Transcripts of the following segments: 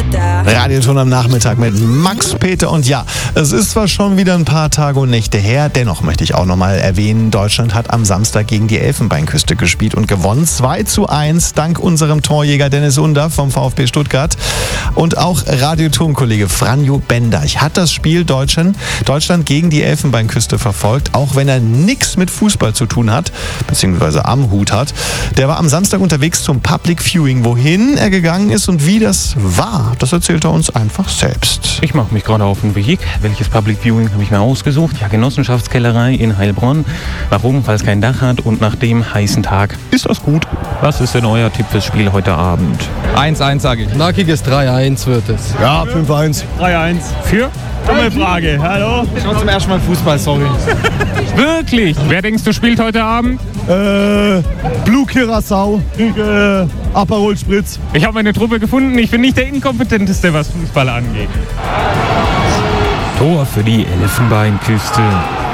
Radioton am Nachmittag mit Max, Peter und ja, es ist zwar schon wieder ein paar Tage und Nächte her, dennoch möchte ich auch nochmal erwähnen, Deutschland hat am Samstag gegen die Elfenbeinküste gespielt und gewonnen. 2:1 dank unserem Torjäger Dennis Under vom VfB Stuttgart und auch Radioton-Kollege Franjo Bendeich hat das Spiel Deutschland gegen die Elfenbeinküste verfolgt, auch wenn er nichts mit Fußball zu tun hat, beziehungsweise am Hut hat. Der war am Samstag unterwegs zum Public Viewing. Wohin er gegangen ist und wie das war, das erzählt er uns einfach selbst. Ich mache mich gerade auf den Weg. Welches Public Viewing habe ich mir ausgesucht? Ja, Genossenschaftskellerei in Heilbronn. Warum? Weil es kein Dach hat und nach dem heißen Tag ist das gut. Was ist denn euer Tipp fürs Spiel heute Abend? 1:1 sage ich. Knackiges 3:1 wird es. Ja, 5:1. 3:1. Für? Dumme Frage. Hallo? Ich schaue zum ersten Mal Fußball, sorry. Wirklich? Wer denkst du spielt heute Abend? Blue Curaçao gegen Aperol Spritz. Ich habe meine Truppe gefunden. Ich bin nicht der Inkompetenteste, was Fußball angeht. Tor für die Elfenbeinküste.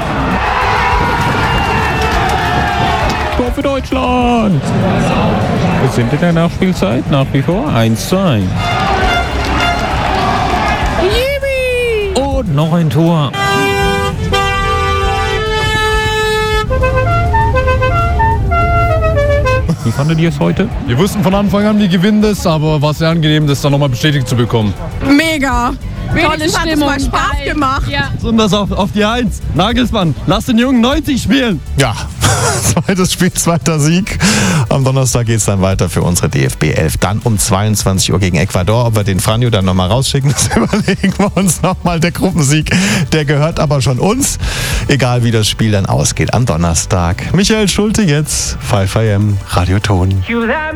Tor für Deutschland. Wir sind in der Nachspielzeit nach wie vor 1:1. Und noch ein Tor. Wie fandet ihr es heute? Wir wussten von Anfang an, wir gewinnen das, aber war sehr angenehm, das dann nochmal bestätigt zu bekommen. Mega! Tolle Stimmung, hat Spaß gemacht. Ja. Und das auf die 1. Nagelsmann, lass den Jungen 90 spielen. Ja, zweites Spiel, zweiter Sieg. Am Donnerstag geht es dann weiter für unsere DFB 11. Dann um 22 Uhr gegen Ecuador. Ob wir den Franjo dann nochmal rausschicken, das überlegen wir uns nochmal. Der Gruppensieg, der gehört aber schon uns. Egal wie das Spiel dann ausgeht am Donnerstag. Michael Schulte jetzt, 5am, Radioton.